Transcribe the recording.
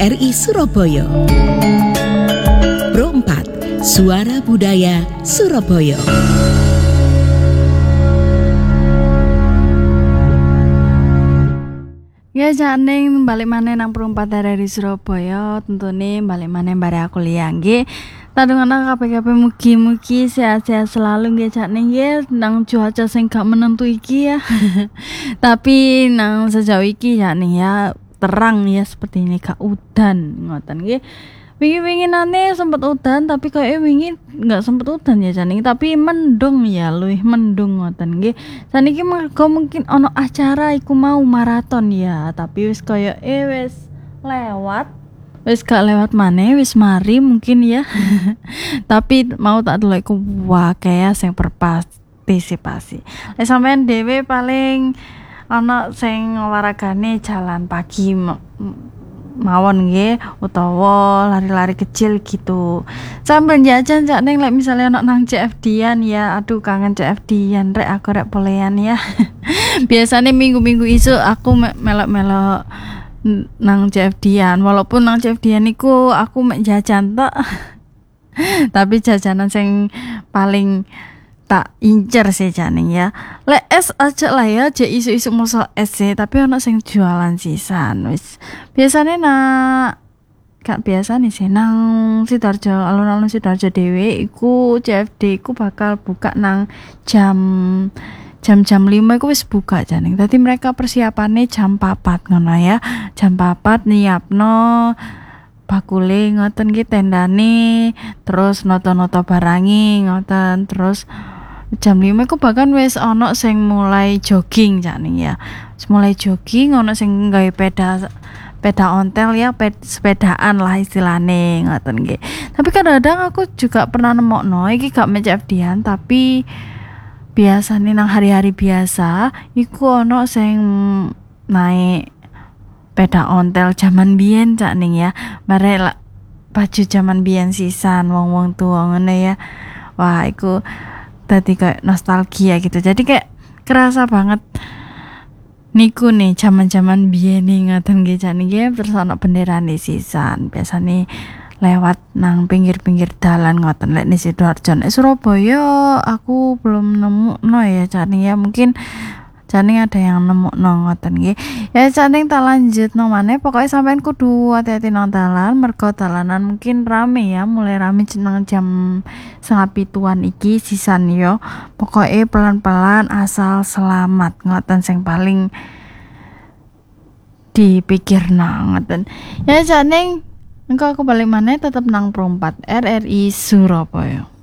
RRI Surabaya. Pro 4, Suara Budaya Surabaya. Ya janing balik maneh nang Pro 4 RRI Surabaya, tentune balik maneh bare aku liya nggih. Tadungan kabeh-kabeh mugi-mugi sehat-sehat selalu nggih janing nggih nang cuaca sing gak menentu iki ya. Tapi nang sejauh iki janing ya terang ya seperti ini, gak udan ngoten nggih. Wingi-winginane sempet udan tapi kayak wingi nggak sempet udan ya janing, tapi mendung ya, luwih mendung ngoten nggih. Saniki mergo mungkin ono acara iku mau maraton ya, tapi wis kaya wis lewat. Wis gak lewat maneh, wis mari mungkin ya. Tapi mau tak delok iku wae sing berpartisipasi. Lek sampean dhewe paling ana sing olahragane jalan pagi mawon nggih, utawa lari-lari kecil gitu. Sambil jajan cak ning lek misale ana nang CFD-an ya, aduh kangen CFD-an rek, aku rek polean ya. Biasane minggu-minggu isuk aku melok-melok nang CFD-an, walaupun nang CFD-an iku aku mek jajan tok. Tapi jajanan sing paling tak incer sih janing ya. Lek es aja lah ya, je isu-isu mosok es sih, tapi ono sing jualan sisan wis. Biasane gak biasa nih sih nang Sidoarjo, alun-alun Sidoarjo dhewe iku CFD iku bakal buka nang jam 5 iku wis buka janing. Dadi mereka persiapane jam 4 ngono ya. Jam 4 nyiapno bakule ngoten ki, tendane, terus noto-noto barangi ngoten, terus jam 5 iku bahkan wis ono sing mulai jogging janing ya. Mulai jogging, ono sing gawe peda ontel ya, sepedaan lah istilahnya ngoten nggih. Tapi kadang-kadang aku juga pernah nemokno iki gak CFD-an, tapi biasane nang hari-hari biasa iku ono sing naik peda ontel zaman biyen cak ning ya. Bare baju zaman biyen sisan wong-wong tua ngono ya. Wah, iku dadi kayak nostalgia gitu. Jadi kayak kerasa banget niku nih zaman-zaman biyen ngoten nggih cak ning ya. Terus ono benderane sisan. Biasane lewat nang pinggir-pinggir dalan ngoten lek ning Sidoarjo. Surabaya aku belum nemu ya cani ya, mungkin cani ada yang nemu ngoten nggih. Ya cani tak lanjut maneh, pokoknya sampean kudu hati-hati nang dalan, mergo dalanan mungkin rame ya, mulai rame nang jam 6:30 iki sisan yo. Pokoknya pelan-pelan asal selamat ngoten sing paling dipikirna ngoten. Ya cani engko aku balik maneh tetep nang Pro 4 RRI Surabaya.